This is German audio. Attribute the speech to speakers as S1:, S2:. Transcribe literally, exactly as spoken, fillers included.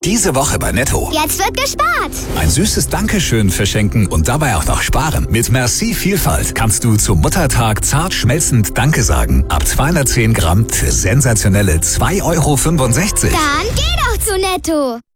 S1: Diese Woche bei Netto.
S2: Jetzt wird gespart.
S1: Ein süßes Dankeschön verschenken und dabei auch noch sparen. Mit Merci Vielfalt kannst du zum Muttertag zart schmelzend Danke sagen. Ab zweihundertzehn Gramm für sensationelle zwei Euro fünfundsechzig.
S2: Dann geh doch zu Netto.